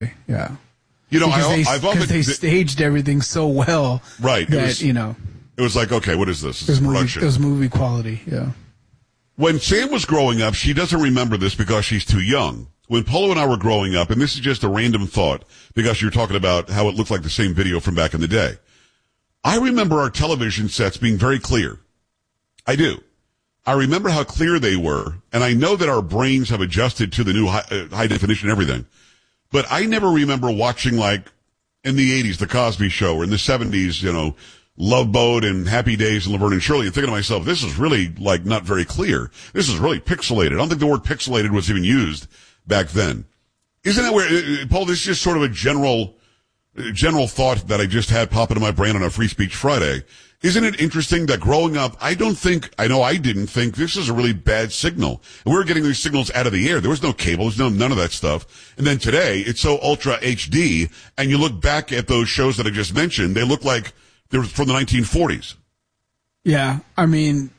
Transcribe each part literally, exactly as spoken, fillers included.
Yeah. You know, because I, they, I've often they staged everything so well. Right. That, it was, you know. It was like, okay, what is this? It's it was movie, production. It was movie quality, yeah. When Sam was growing up, she doesn't remember this because she's too young. When Polo and I were growing up, and this is just a random thought, because you're talking about how it looked like the same video from back in the day. I remember our television sets being very clear. I do. I remember how clear they were, and I know that our brains have adjusted to the new high, uh, high definition and everything. But I never remember watching, like, in the eighties, The Cosby Show, or in the seventies, you know, Love Boat and Happy Days and Laverne and Shirley, and thinking to myself, this is really, like, not very clear. This is really pixelated. I don't think the word pixelated was even used back then. Isn't that where, uh, Paul, this is just sort of a general, uh, general thought that I just had pop into my brain on a Free Speech Friday. Isn't it interesting that growing up, I don't think, I know I didn't think this is a really bad signal. And we were getting these signals out of the air. There was no cable. There's no, none of that stuff. And then today, it's so ultra H D. And you look back at those shows that I just mentioned, they look like they were from the nineteen forties. Yeah. I mean,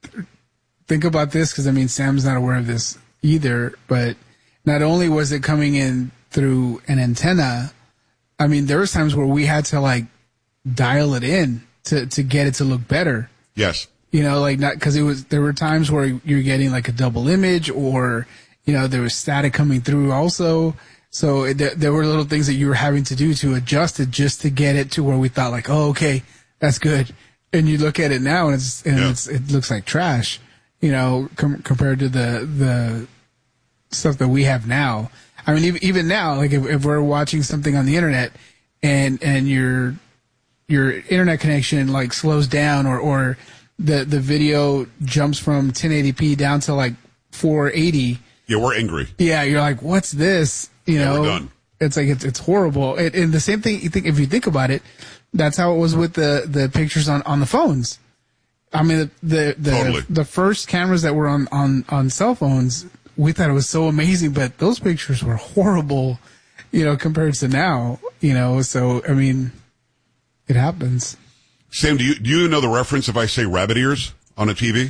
think about this, because I mean, Sam's not aware of this either, but not only was it coming in through an antenna, I mean, there was times where we had to like dial it in to, to get it to look better. Yes. You know, like not, cause it was, there were times where you're getting like a double image, or, you know, there was static coming through also. So it, there, there were little things that you were having to do to adjust it just to get it to where we thought like, oh, okay, that's good. And you look at it now and it's, and yeah. it's, it looks like trash, you know, com- compared to the, the stuff that we have now. I mean, even, even now, like if, if we're watching something on the internet and, and your, your internet connection like slows down, or, or the, the video jumps from ten eighty p down to like four eighty. Yeah, we're angry. Yeah. You're like, what's this? You yeah, know, we're done. It's like, it's, it's horrible. It, and the same thing, you think, if you think about it, that's how it was with the, the pictures on, on the phones. I mean, the, the, Totally. the first cameras that were on, on, on cell phones, we thought it was so amazing, but those pictures were horrible, you know, compared to now, you know, so, I mean, it happens. Sam, do you, do you know the reference if I say rabbit ears on a T V?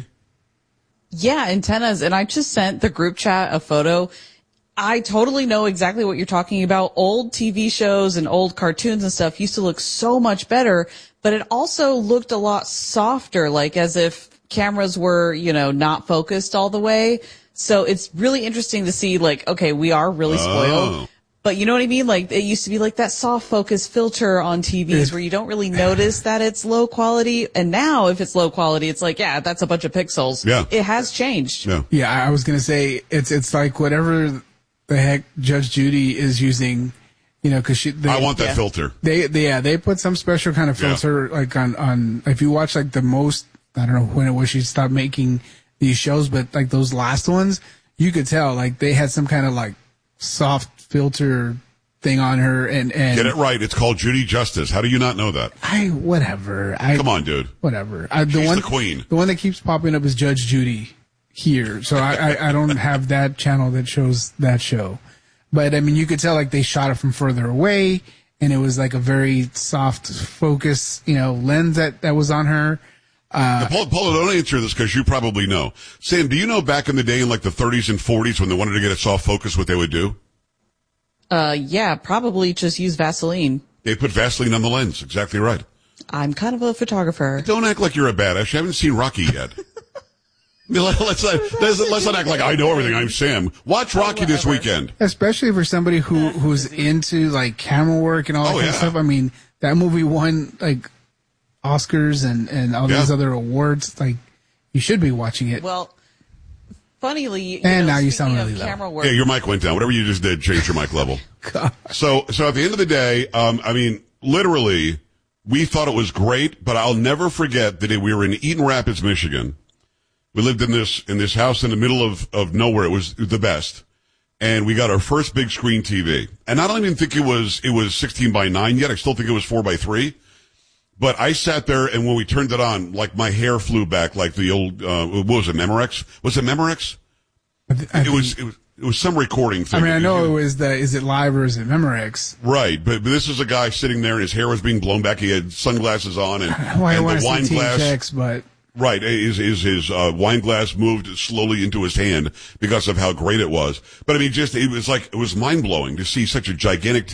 Yeah, antennas. And I just sent the group chat a photo. I totally know exactly what you're talking about. Old T V shows and old cartoons and stuff used to look so much better, but it also looked a lot softer, like as if cameras were, you know, not focused all the way. So it's really interesting to see, like, okay, we are really spoiled. Oh. But you know what I mean? Like, it used to be like that soft focus filter on T Vs where you don't really notice that it's low quality. And now if it's low quality, it's like, yeah, that's a bunch of pixels. Yeah. It has changed. Yeah. Yeah, I was going to say, it's, it's like whatever the heck Judge Judy is using, you know, cause she, they, I want that yeah. filter. They, they, yeah, they put some special kind of filter, yeah. like on, on, if you watch like the most, I don't know when it was she stopped making these shows, but like those last ones, you could tell like they had some kind of like soft filter thing on her, and, and get it right. It's called Judy Justice. How do you not know that? I, whatever. I, Come on, dude. Whatever. I, the She's one, the queen. The one that keeps popping up is Judge Judy here. So I, I, I don't have that channel that shows that show. But I mean, you could tell like they shot it from further away, and it was like a very soft focus, you know, lens that, that was on her. Uh, Paul, Paul, don't answer this because you probably know. Sam, do you know back in the day in like the thirties and forties when they wanted to get a soft focus, what they would do? Uh, yeah, probably just use Vaseline. They put Vaseline on the lens. Exactly right. I'm kind of a photographer. Don't act like you're a badass. You haven't seen Rocky yet. let's, not, let's, let's not act like I know everything. I'm Sam. Watch Rocky this weekend. Especially for somebody who, who's into like camera work and all that Oh, kind yeah. of stuff. I mean, that movie won like Oscars and, and all these Yeah. other awards. Like, you should be watching it. Well, funnily, you And know, now you speaking sound of really low. camera work, Yeah, your mic went down. Whatever you just did, change your mic level. God. So, so at the end of the day, um, I mean, literally, we thought it was great, but I'll never forget the day we were in Eaton Rapids, Michigan. We lived in this, in this house in the middle of, of nowhere. It was the best. And we got our first big screen T V. And I don't even think it was, it was sixteen by nine yet. I still think it was four by three. But I sat there, and when we turned it on, like my hair flew back, like the old, uh, what was it, Memorex? Was it Memorex? I th- I It think- was, it was, it was some recording thing. I mean, I know it was the, is it live or is it Memorex? Right, but, but this is a guy sitting there, and his hair was being blown back. He had sunglasses on and, Well, I and want the to say wine Team glass. Checks, but Right, is is his uh, wine glass moved slowly into his hand because of how great it was. But I mean, just it was like it was mind blowing to see such a gigantic